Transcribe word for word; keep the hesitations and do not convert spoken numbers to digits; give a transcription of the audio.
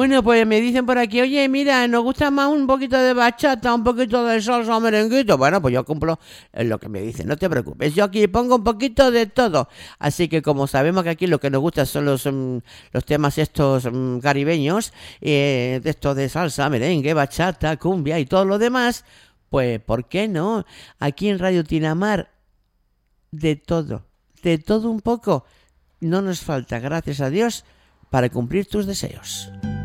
Bueno, pues me dicen por aquí, oye, mira, nos gusta más un poquito de bachata, un poquito de salsa merenguito. Bueno, pues yo cumplo lo que me dicen, no te preocupes. Yo aquí pongo un poquito de todo. Así que como sabemos que aquí lo que nos gusta son los, um, los temas estos um, caribeños, eh, de estos de salsa, merengue, bachata, cumbia y todo lo demás, pues ¿por qué no? Aquí en Radio Tinamar, de todo, de todo un poco. No nos falta, gracias a Dios, para cumplir tus deseos.